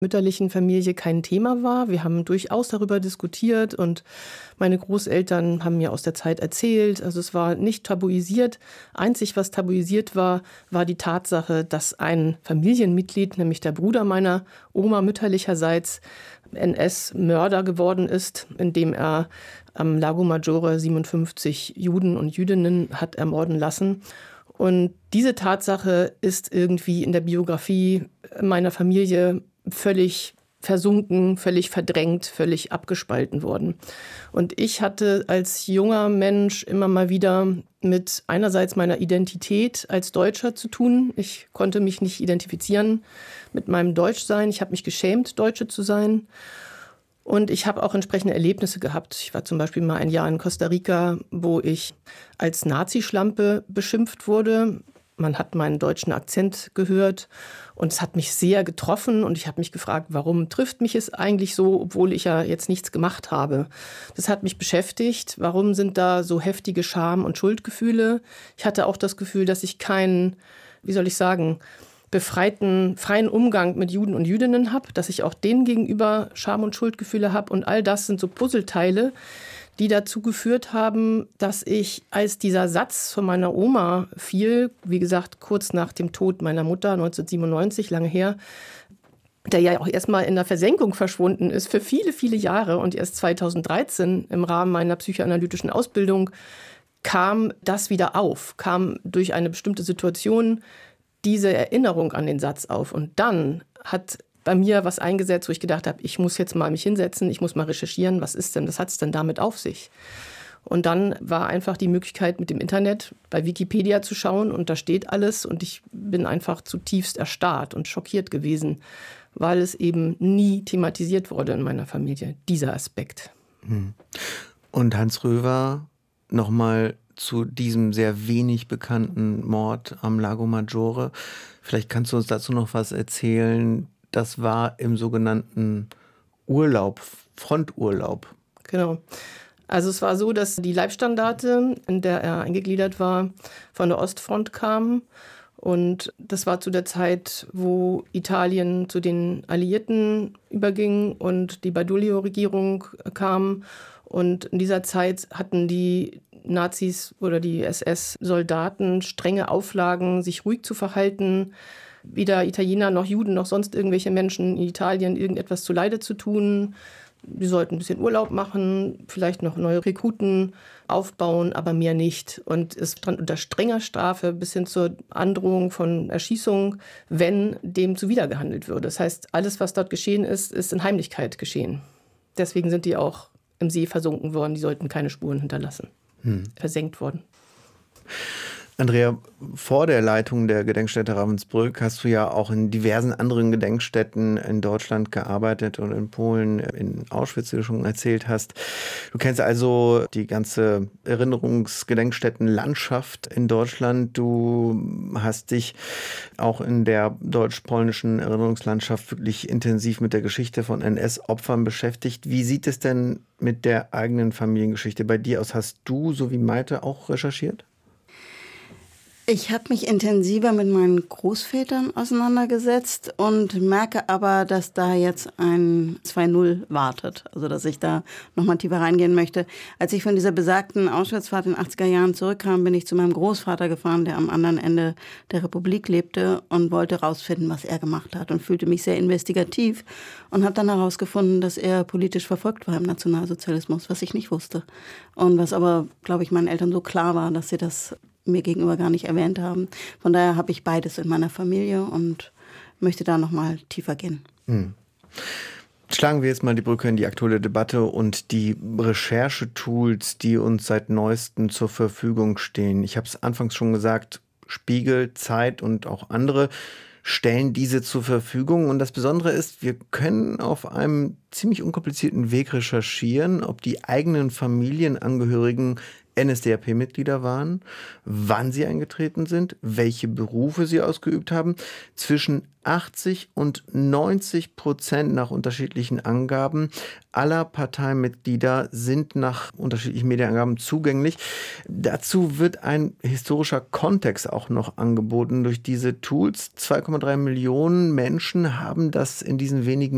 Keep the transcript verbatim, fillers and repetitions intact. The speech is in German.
mütterlichen Familie kein Thema war. Wir haben durchaus darüber diskutiert und meine Großeltern haben mir aus der Zeit erzählt. Also es war nicht tabuisiert. Einzig, was tabuisiert war, war die Tatsache, dass ein Familienmitglied, nämlich der Bruder meiner Oma mütterlicherseits, N S-Mörder geworden ist, indem er am Lago Maggiore siebenundfünfzig Juden und Jüdinnen hat ermorden lassen. Und diese Tatsache ist irgendwie in der Biografie meiner Familie völlig versunken, völlig verdrängt, völlig abgespalten worden. Und ich hatte als junger Mensch immer mal wieder mit einerseits meiner Identität als Deutscher zu tun. Ich konnte mich nicht identifizieren mit meinem Deutschsein. Ich habe mich geschämt, Deutsche zu sein. Und ich habe auch entsprechende Erlebnisse gehabt. Ich war zum Beispiel mal ein Jahr in Costa Rica, wo ich als Nazischlampe beschimpft wurde. Man hat meinen deutschen Akzent gehört und es hat mich sehr getroffen und ich habe mich gefragt, warum trifft mich es eigentlich so, obwohl ich ja jetzt nichts gemacht habe. Das hat mich beschäftigt. Warum sind da so heftige Scham- und Schuldgefühle? Ich hatte auch das Gefühl, dass ich keinen, wie soll ich sagen, befreiten, freien Umgang mit Juden und Jüdinnen habe, dass ich auch denen gegenüber Scham- und Schuldgefühle habe. Und all das sind so Puzzleteile, die dazu geführt haben, dass ich, als dieser Satz von meiner Oma fiel, wie gesagt, kurz nach dem Tod meiner Mutter, neunzehnhundertsiebenundneunzig, lange her, der ja auch erstmal in der Versenkung verschwunden ist für viele, viele Jahre und erst zweitausenddreizehn im Rahmen meiner psychoanalytischen Ausbildung kam das wieder auf, kam durch eine bestimmte Situation diese Erinnerung an den Satz auf. Und dann hat bei mir was eingesetzt, wo ich gedacht habe, ich muss jetzt mal mich hinsetzen, ich muss mal recherchieren, was ist denn, was hat es denn damit auf sich? Und dann war einfach die Möglichkeit, mit dem Internet bei Wikipedia zu schauen und da steht alles und ich bin einfach zutiefst erstarrt und schockiert gewesen, weil es eben nie thematisiert wurde in meiner Familie, dieser Aspekt. Und Hans Röver, nochmal zu diesem sehr wenig bekannten Mord am Lago Maggiore. Vielleicht kannst du uns dazu noch was erzählen. Das war im sogenannten Urlaub, Fronturlaub. Genau. Also es war so, dass die Leibstandarte, in der er eingegliedert war, von der Ostfront kamen. Und das war zu der Zeit, wo Italien zu den Alliierten überging und die Badoglio-Regierung kam. Und in dieser Zeit hatten die Nazis oder die S S-Soldaten strenge Auflagen, sich ruhig zu verhalten, weder Italiener noch Juden noch sonst irgendwelche Menschen in Italien irgendetwas zuleide zu tun. Die sollten ein bisschen Urlaub machen, vielleicht noch neue Rekruten aufbauen, aber mehr nicht. Und es stand unter strenger Strafe bis hin zur Androhung von Erschießung, wenn dem zuwidergehandelt würde. Das heißt, alles, was dort geschehen ist, ist in Heimlichkeit geschehen. Deswegen sind die auch im See versunken worden. Die sollten keine Spuren hinterlassen. Hm. Versenkt worden. Andrea, vor der Leitung der Gedenkstätte Ravensbrück hast du ja auch in diversen anderen Gedenkstätten in Deutschland gearbeitet und in Polen, in Auschwitz, wie du schon erzählt hast. Du kennst also die ganze Erinnerungsgedenkstättenlandschaft in Deutschland. Du hast dich auch in der deutsch-polnischen Erinnerungslandschaft wirklich intensiv mit der Geschichte von N S-Opfern beschäftigt. Wie sieht es denn mit der eigenen Familiengeschichte bei dir aus? Hast du, so wie Maite, auch recherchiert? Ich habe mich intensiver mit meinen Großvätern auseinandergesetzt und merke aber, dass da jetzt ein zwei null wartet. Also dass ich da nochmal tiefer reingehen möchte. Als ich von dieser besagten Auschwitzfahrt in den achtziger Jahren zurückkam, bin ich zu meinem Großvater gefahren, der am anderen Ende der Republik lebte und wollte rausfinden, was er gemacht hat und fühlte mich sehr investigativ und habe dann herausgefunden, dass er politisch verfolgt war im Nationalsozialismus, was ich nicht wusste. Und was aber, glaube ich, meinen Eltern so klar war, dass sie das mir gegenüber gar nicht erwähnt haben. Von daher habe ich beides in meiner Familie und möchte da noch mal tiefer gehen. Hm. Schlagen wir jetzt mal die Brücke in die aktuelle Debatte und die Recherchetools, die uns seit Neuestem zur Verfügung stehen. Ich habe es anfangs schon gesagt, Spiegel, Zeit und auch andere stellen diese zur Verfügung. Und das Besondere ist, wir können auf einem ziemlich unkomplizierten Weg recherchieren, ob die eigenen Familienangehörigen N S D A P-Mitglieder waren, wann sie eingetreten sind, welche Berufe sie ausgeübt haben. Zwischen achtzig und neunzig Prozent nach unterschiedlichen Angaben aller Parteimitglieder sind nach unterschiedlichen Medienangaben zugänglich. Dazu wird ein historischer Kontext auch noch angeboten durch diese Tools. zwei Komma drei Millionen Menschen haben das in diesen wenigen